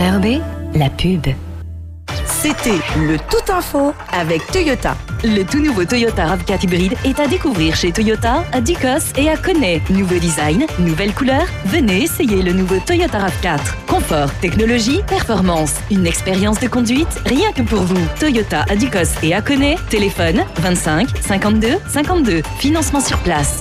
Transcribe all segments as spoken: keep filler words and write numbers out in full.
R R B, la pub. C'était le Tout Info avec Toyota. Le tout nouveau Toyota RAV quatre hybride est à découvrir chez Toyota, à Ducos et à Koné. Nouveau design, nouvelle couleur. Venez essayer le nouveau Toyota RAV quatre. Confort, technologie, performance. Une expérience de conduite rien que pour vous. Toyota à Ducos et à Koné. Téléphone vingt-cinq cinquante-deux cinquante-deux. Financement sur place.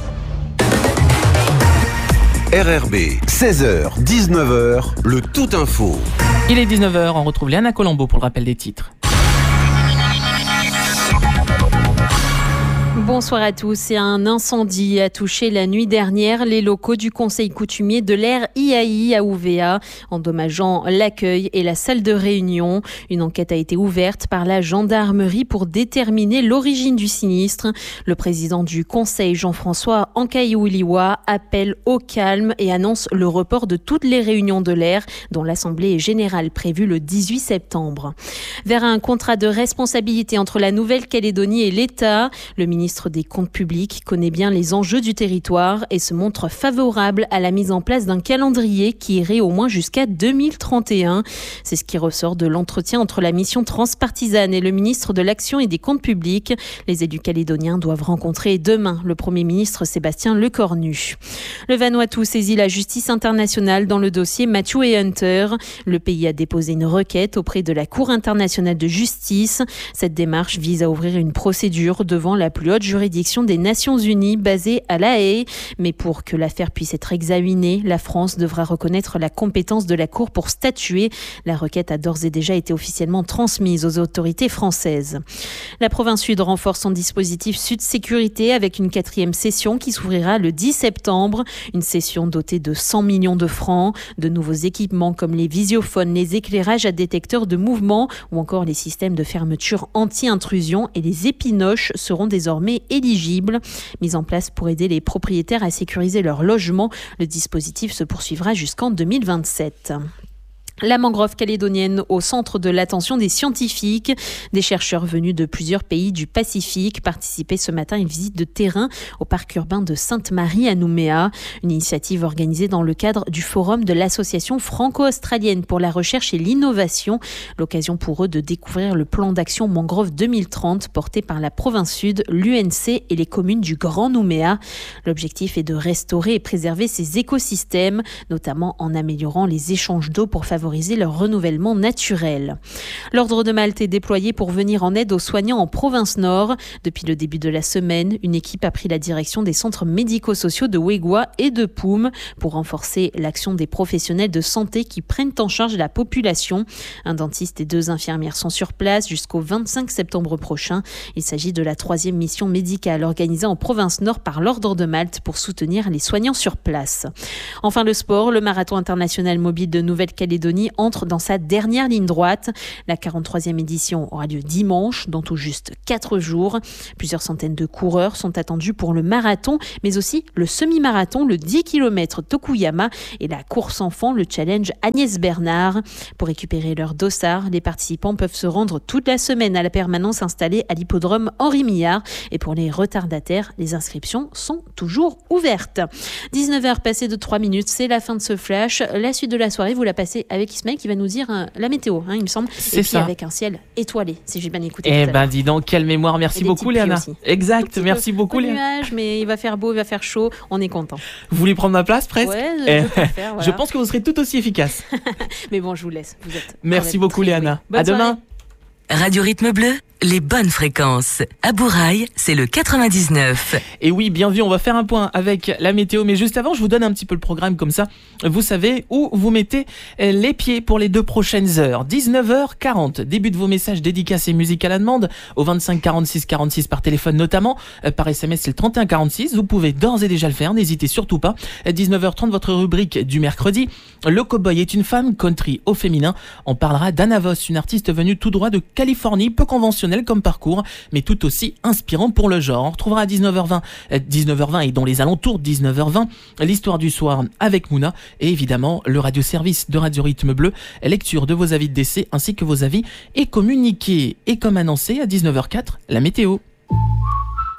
R R B, seize heures dix-neuf heures, le Tout Info. Il est dix-neuf heures, on retrouve Léana Colombo pour le rappel des titres. Bonsoir à tous. Un incendie a touché la nuit dernière les locaux du Conseil coutumier de l'Air I A I à Ouvéa, endommageant l'accueil et la salle de réunion. Une enquête a été ouverte par la gendarmerie pour déterminer l'origine du sinistre. Le président du Conseil, Jean-François Ankaïouliwa, appelle au calme et annonce le report de toutes les réunions de l'Air, dont l'Assemblée générale prévue le dix-huit septembre. Vers un contrat de responsabilité entre la Nouvelle-Calédonie et l'État, le ministre des Comptes publics connaît bien les enjeux du territoire et se montre favorable à la mise en place d'un calendrier qui irait au moins jusqu'à deux mille trente et un. C'est ce qui ressort de l'entretien entre la mission transpartisane et le ministre de l'Action et des Comptes publics. Les élus calédoniens doivent rencontrer demain le Premier ministre Sébastien Lecornu. Le Vanuatu saisit la justice internationale dans le dossier Matthew et Hunter. Le pays a déposé une requête auprès de la Cour internationale de justice. Cette démarche vise à ouvrir une procédure devant la plus haute juridiction des Nations Unies basée à La Haye. Mais pour que l'affaire puisse être examinée, la France devra reconnaître la compétence de la Cour pour statuer. La requête a d'ores et déjà été officiellement transmise aux autorités françaises. La province Sud renforce son dispositif Sud Sécurité avec une quatrième session qui s'ouvrira le dix septembre. Une session dotée de cent millions de francs, de nouveaux équipements comme les visiophones, les éclairages à détecteurs de mouvement ou encore les systèmes de fermeture anti-intrusion et les épinoches seront désormais éligibles. Mise en place pour aider les propriétaires à sécuriser leur logement, le dispositif se poursuivra jusqu'en deux mille vingt-sept. La mangrove calédonienne au centre de l'attention des scientifiques. Des chercheurs venus de plusieurs pays du Pacifique participaient ce matin à une visite de terrain au parc urbain de Sainte-Marie à Nouméa. Une initiative organisée dans le cadre du forum de l'association franco-australienne pour la recherche et l'innovation. L'occasion pour eux de découvrir le plan d'action mangrove deux mille trente porté par la province Sud, l'U N C et les communes du Grand Nouméa. L'objectif est de restaurer et préserver ces écosystèmes, notamment en améliorant les échanges d'eau pour favoriser leur renouvellement naturel. L'Ordre de Malte est déployé pour venir en aide aux soignants en province Nord. Depuis le début de la semaine, une équipe a pris la direction des centres médico-sociaux de Wegua et de Poum pour renforcer l'action des professionnels de santé qui prennent en charge la population. Un dentiste et deux infirmières sont sur place jusqu'au vingt-cinq septembre prochain. Il s'agit de la troisième mission médicale organisée en province Nord par l'Ordre de Malte pour soutenir les soignants sur place. Enfin, le sport, le marathon international mobile de Nouvelle-Calédonie entre dans sa dernière ligne droite. La quarante-troisième édition aura lieu dimanche, dans tout juste quatre jours. Plusieurs centaines de coureurs sont attendus pour le marathon, mais aussi le semi-marathon, le dix kilomètres Tokuyama et la course enfant, le challenge Agnès Bernard. Pour récupérer leur dossard, les participants peuvent se rendre toute la semaine à la permanence installée à l'hippodrome Henri Millard. Et pour les retardataires, les inscriptions sont toujours ouvertes. dix-neuf heures passées de trois minutes, c'est la fin de ce flash. La suite de la soirée, vous la passez avec Ismaël qui va nous dire euh, la météo, hein, il me semble. C'est et puis ça. avec un ciel étoilé, si j'ai bien écouté. Eh ben dis donc, quelle mémoire, merci beaucoup Léana. Exact, merci beaucoup Léana. Léana. Mais il va faire beau, il va faire chaud, on est content. Vous voulez prendre ma place presque? Ouais, eh, je peux le faire, voilà. Je pense que vous serez tout aussi efficace. Mais bon, je vous laisse. Vous êtes merci beaucoup Léana. Bonne à demain. soirée. Radio Rythme Bleu, les bonnes fréquences. À Bourail, c'est le quatre-vingt-dix-neuf. Et oui, bien vu, on va faire un point avec la météo. Mais juste avant, je vous donne un petit peu le programme comme ça. Vous savez où vous mettez les pieds pour les deux prochaines heures. dix-neuf heures quarante, début de vos messages dédicaces et musique à la demande au vingt-cinq quarante-six quarante-six par téléphone notamment. Par S M S, c'est le trente et un quarante-six. Vous pouvez d'ores et déjà le faire, n'hésitez surtout pas. dix-neuf heures trente, votre rubrique du mercredi. Le cowboy est une femme, country au féminin. On parlera d'Anna Voss, une artiste venue tout droit de Californie, peu conventionnelle comme parcours, mais tout aussi inspirant pour le genre. On retrouvera à dix-neuf heures vingt, dix-neuf heures vingt et dans les alentours de dix-neuf heures vingt, l'histoire du soir avec Mouna et évidemment le radio-service de Radio Rythme Bleu, lecture de vos avis de décès ainsi que vos avis et communiqués. Et comme annoncé à dix-neuf heures quatre, la météo.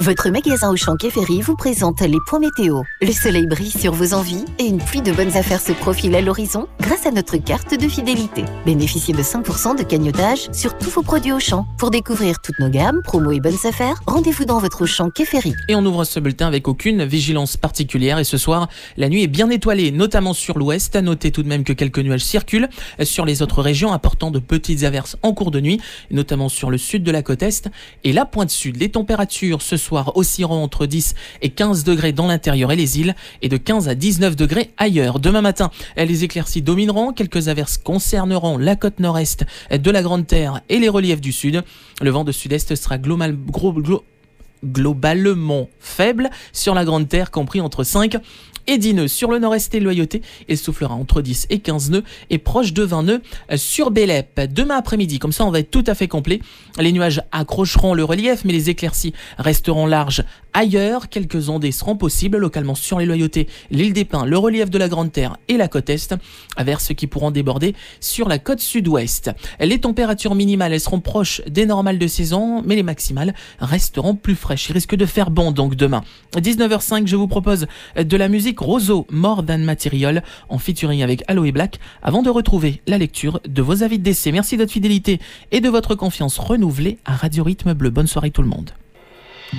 Votre magasin Auchan Quai Ferry vous présente les points météo. Le soleil brille sur vos envies et une pluie de bonnes affaires se profile à l'horizon grâce à notre carte de fidélité. Bénéficiez de cinq pour cent de cagnotage sur tous vos produits Auchan. Pour découvrir toutes nos gammes, promos et bonnes affaires, rendez-vous dans votre Auchan Quai Ferry. Et on ouvre ce bulletin avec aucune vigilance particulière et ce soir, la nuit est bien étoilée, notamment sur l'ouest. À noter tout de même que quelques nuages circulent sur les autres régions, apportant de petites averses en cours de nuit, notamment sur le sud de la côte est et la pointe sud. Les températures ce soir oscilleront entre dix et quinze degrés dans l'intérieur et les îles et de quinze à dix-neuf degrés ailleurs. Demain matin, les éclaircies domineront, quelques averses concerneront la côte nord-est de la Grande Terre et les reliefs du sud. Le vent de sud-est sera global, gros, glo, globalement faible sur la Grande Terre, compris entre cinq et dix nœuds. Sur le nord-est et Loyauté, il soufflera entre dix et quinze nœuds et proche de vingt nœuds sur Bélep. Demain après-midi, comme ça on va être tout à fait complet. Les nuages accrocheront le relief, mais les éclaircies resteront larges ailleurs. Quelques ondées seront possibles localement sur les Loyautés, l'île des Pins, le relief de la Grande Terre et la côte est, averses qui pourront déborder sur la côte sud-ouest. Les températures minimales, elles seront proches des normales de saison, mais les maximales resteront plus fraîches. Il risque de faire bon donc demain. dix-neuf heures cinq, je vous propose de la musique Roseau, More Than Material, en featuring avec Aloe Black, avant de retrouver la lecture de vos avis de décès. Merci de votre fidélité et de votre confiance renouvelée à Radio Rythme Bleu. Bonne soirée tout le monde.